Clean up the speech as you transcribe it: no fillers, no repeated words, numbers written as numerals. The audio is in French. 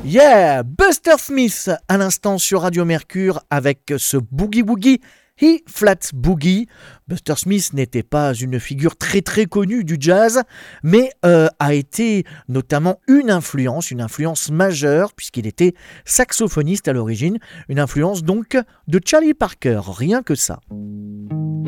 Yeah, Buster Smith à l'instant sur Radio Mercure avec ce Boogie Woogie E-Flat Boogie. Buster Smith n'était pas une figure très très connue du jazz, mais a été notamment une influence majeure puisqu'il était saxophoniste à l'origine, une influence donc de Charlie Parker, rien que ça.